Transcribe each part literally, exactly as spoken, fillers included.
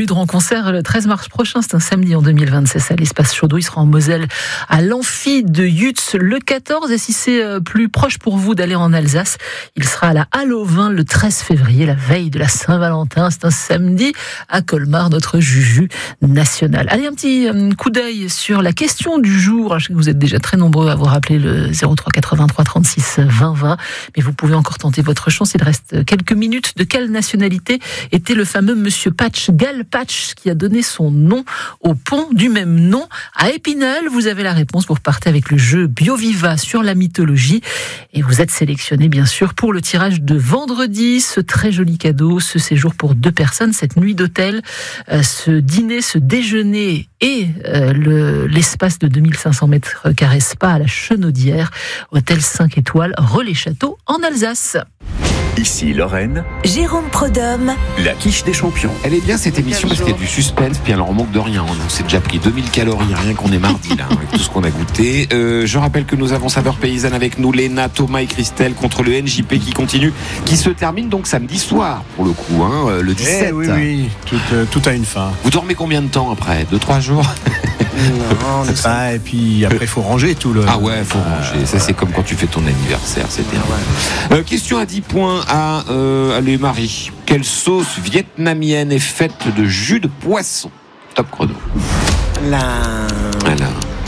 Lude rend concert le treize mars prochain, c'est un samedi en deux mille vingt-six à l'espace Chaudot. Il sera en Moselle à l'amphi de Yutz le quatorze. Et si c'est plus proche pour vous d'aller en Alsace, il sera à la Halle au Vin le treize février, la veille de la Saint-Valentin. C'est un samedi à Colmar, notre Juju national. Allez, un petit coup d'œil sur la question du jour. Je sais que vous êtes déjà très nombreux à avoir appelé le zéro trois quatre-vingt-trois trente-six vingt vingt, mais vous pouvez encore tenter votre chance. Il reste quelques minutes. De quelle nationalité était le fameux monsieur Patch, Gal Patch, qui a donné son nom au pont du même nom à Épinal? Vous avez la réponse. Vous repartez avec le jeu BioViva sur la mythologie et vous êtes sélectionné bien sûr pour le tirage de vendredi, ce très joli cadeau, ce séjour pour deux personnes, cette nuit d'hôtel, euh, ce dîner, ce déjeuner et euh, le, l'espace de deux mille cinq cents mètres carrés spa à la Chenaudière, hôtel cinq étoiles, Relais-Château en Alsace. Ici Lorraine, Jérôme Prodhomme, la quiche des champions. Elle est bien cette émission parce qu'il y a du suspense, puis alors on manque de rien. On s'est déjà pris deux mille calories, rien qu'on est mardi là, avec tout ce qu'on a goûté. Euh, je rappelle que nous avons Saveur Paysanne avec nous, Léna, Thomas et Christelle contre le N J P qui continue, qui se termine donc samedi soir pour le coup, hein, le dix-sept. Eh oui, oui, tout, euh, tout a une fin. Vous dormez combien de temps après? Deux, trois jours? Non, ah, et puis après il faut ranger tout le... Ah ouais, il faut ranger. Ça c'est comme quand tu fais ton anniversaire, c'est terrible. Ouais. Euh, question à dix points à euh, allez Marie. Quelle sauce vietnamienne est faite de jus de poisson? Top chrono. La... Voilà.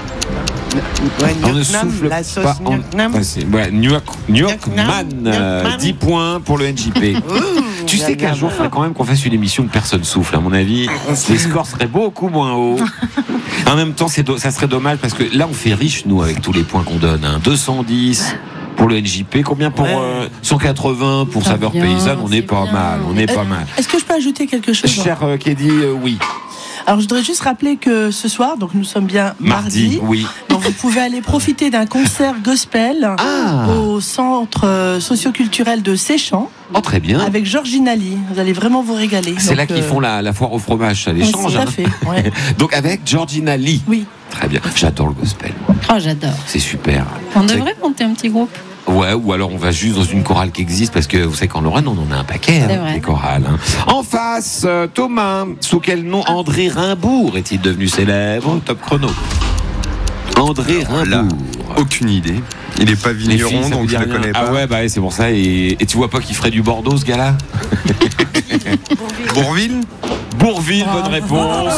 Ouais, on ne souffle la sauce pas en... Nyoknam. Ouais, Nyokman, euh, dix points pour le N J P. Tu sais qu'un jour, il faudrait quand même qu'on fasse une émission où personne souffle. À mon avis, les scores seraient beaucoup moins hauts. En même temps, c'est do... ça serait dommage parce que là, on fait riche, nous, avec tous les points qu'on donne. Hein. deux cent dix pour le N J P. Combien pour ouais. euh, cent quatre-vingts pour Saveur Paysanne? On est, est pas bien. mal. On est est, pas mal. Est-ce que je peux ajouter quelque chose? Cher euh, Kédi, euh, oui. Alors je voudrais juste rappeler que ce soir, donc nous sommes bien mardi, mardi oui. donc vous pouvez aller profiter d'un concert gospel ah. au centre socio-culturel de Séchamps. Oh très bien. Avec Georgina Lee, vous allez vraiment vous régaler. C'est donc, là qu'ils euh... font la, la foire au fromage, ça les change. Tout à fait. Ouais. Donc avec Georgina Lee. Oui. Très bien. J'adore le gospel. Oh j'adore. C'est super. On devrait monter un petit groupe. Ouais, ou alors on va juste dans une chorale qui existe, parce que vous savez qu'en Lorraine, on en a un paquet, hein, des chorales. Hein. En face, euh, Thomas, sous quel nom André Rimbourg est-il devenu célèbre? Top chrono. André Rimbourg. Là, aucune idée. Il n'est pas vigneron, filles, donc je ne le connais pas. Ah ouais, bah ouais, c'est pour ça. Et, et tu vois pas qu'il ferait du Bordeaux, ce gars-là? Bourville Bourville, bonne réponse.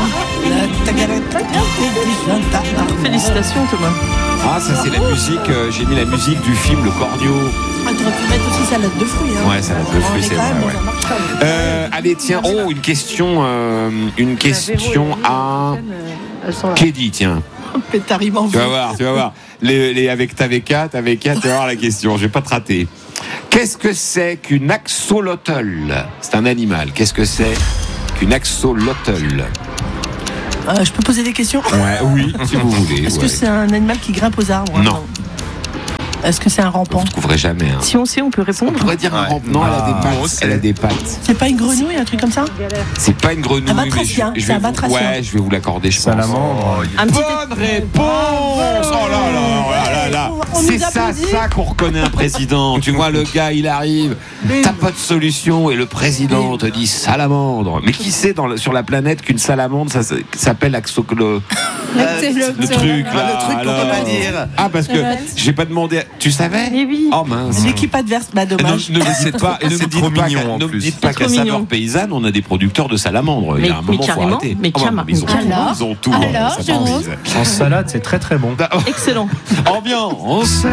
Félicitations, Thomas. Ah, ça c'est la musique, euh, j'ai mis la musique du film Le Cornio. Ah, tu aurais pu mettre aussi salade de fruits. Hein. Ouais, salade de fruits, c'est vrai. Ouais. Euh, allez, tiens, oh, une question, euh, une question à Kédi, tiens. Pétard-Iman. Tu vas voir, tu vas voir. Les, les, avec ta V K, ta V K, tu vas voir la question, je vais pas te rater. Qu'est-ce que c'est qu'une axolotl? C'est un animal. Qu'est-ce que c'est qu'une axolotl? Euh, je peux poser des questions? Ouais, oui, si vous voulez. Est-ce ouais. que c'est un animal qui grimpe aux arbres? Non. Est-ce que c'est un rampant? Vous ne trouverez jamais. Hein. Si on sait, on peut répondre. On pourrait dire un ouais. rampant. Non, ah, elle a des pattes. Elle a des pattes. C'est pas une grenouille, un truc comme ça? C'est pas une grenouille. Un batracien. Mais je, je c'est un vous, batracien. Ouais, je vais vous l'accorder, je pense. Salamandre. Un petit Bonne réponse. Oh là là, là là là. C'est ça, ça qu'on reconnaît un président. Tu vois, le gars, il arrive, t'as pas de solution et le président te dit salamandre. Mais qui sait dans, sur la planète qu'une salamandre, ça, ça s'appelle axoclo? Le truc, là. Le truc qu'on peut pas dire. Ah, parce que j'ai pas demandé. Tu savais? Oui. Oh mince. L'équipe adverse, bah dommage. Ne, ne me dites pas, et ne me dites trop pas, mignon, ne en me plus. dites pas qu'à Saveur Paysanne, on a des producteurs de salamandres. Mais, Il y a un moment, mais faut carrément, arrêter. mais Oh, carrément. ils, ont tout, Alors, ils ont tout. alors, hein, Jérôme. En salade, c'est très très bon. Excellent. Ambiance.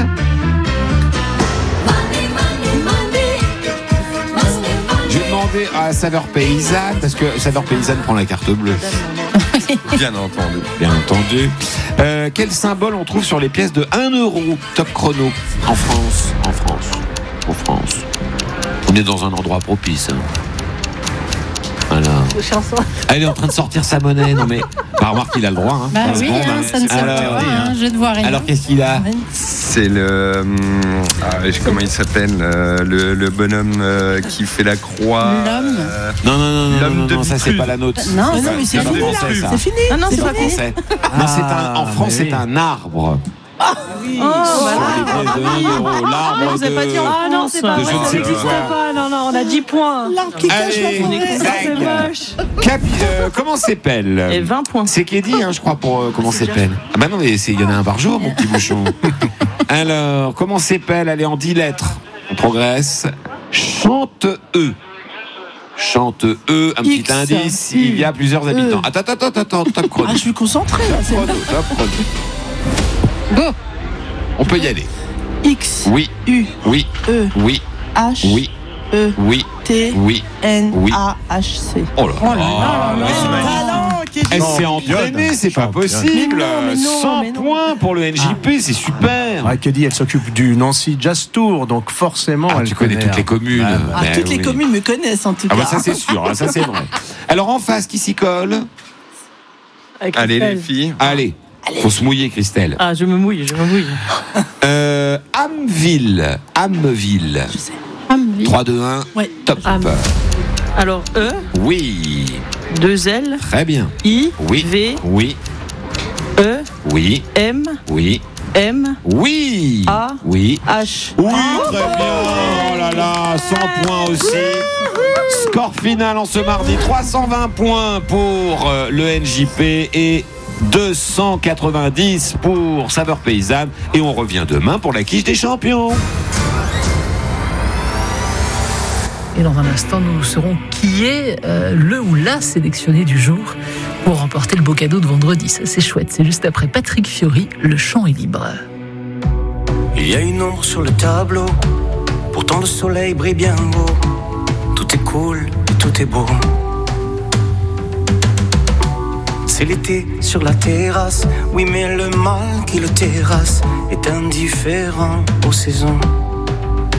J'ai demandé à Saveur Paysanne, parce que Saveur Paysanne prend la carte bleue. Bien entendu. Bien entendu. Euh, quel symbole on trouve sur les pièces de un euro? Top chrono. En France. En France. En France. On est dans un endroit propice. Hein. Voilà. Elle est en train de sortir sa monnaie. Non mais, bah, remarque qu'il a le droit. Hein. Bah oui, secondes, hein, hein. ça ne sert Alors, pas, hein, je ne vois rien. Alors qu'est-ce qu'il a? C'est le. Ah, comment il s'appelle? euh, le, le bonhomme euh, qui fait la croix. L'homme. euh, Non, non, non, non, L'homme non, de non, ça c'est pas la nôtre. Non, Mais non, mais c'est C'est fini, français, là. ça. C'est fini. Non, non, c'est c'est pas pas fini. Français. Non, c'est un, en France, c'est un arbre. Oui. Oh, Sur voilà. les pièces de un euro. L'arbre vous avez pas dit en de... Ah non, c'est pas de vrai, je ne ça sais n'existe quoi. pas. Non, non, on a dix points. L'arbre qui cache la Allez, forêt. cinq. Moche. Capi- euh, comment s'appelle Et vingt points. C'est qui est dit, hein, je crois, pour euh, comment s'appelle. Ah bah non, mais c'est- il y en a un par jour, mon petit bouchon. Alors, comment s'appelle? Elle est en dix lettres. On progresse. Chante-E. Chante-E, un X, petit indice, U, il y a plusieurs E. habitants. Attends, attends, attends, attends, top chrono. Ah, je suis concentrée là. c'est- Top chrono, top chrono. Go. On peut y aller. X, Oui, U, oui, E, oui, H, oui, E, oui, T, oui. N, Oui. A, H, C. Oh là là, ouais, c'est magnifique. Talent, qui est Elle du- s'est entraînée, c'est pas Championne. possible. Mais non, mais non, cent mais non. points pour le N J P, c'est super. Ouais, Kelly, elle s'occupe du Nancy Jazz Tour, donc forcément, Ah, elle tu connais connaît, toutes les hein. communes. Ah, bah. Ah, Ben toutes les oui. communes me connaissent en tout Ah cas. bah ça c'est sûr, hein, ça c'est vrai. Alors en face, qui s'y colle? Avec Allez Christelle. les filles. Allez, faut se mouiller, Christelle. Ah, je me mouille, je me mouille. Euh, Ameville, Ameville. Amvi. trois, deux, un, Ouais. top. Am. Alors, E, Oui, deux L, très bien. I, Oui, V, oui, E, oui, M, oui, M, oui, A. oui. H. Oui, très bien. Oh là là, cent points aussi. Score final en ce mardi, trois cent vingt points pour euh, le N J P et deux cent quatre-vingt-dix pour Saveur Paysanne. Et on revient demain pour la quiche des champions. Et dans un instant, nous saurons qui est euh, le ou la sélectionné du jour pour remporter le beau cadeau de vendredi. Ça, c'est chouette. C'est juste après Patrick Fiori, Le Chant est libre. Il y a une ombre sur le tableau, pourtant le soleil brille bien haut. Tout est cool, tout est beau. C'est l'été sur la terrasse, oui mais le mal qui le terrasse est indifférent aux saisons.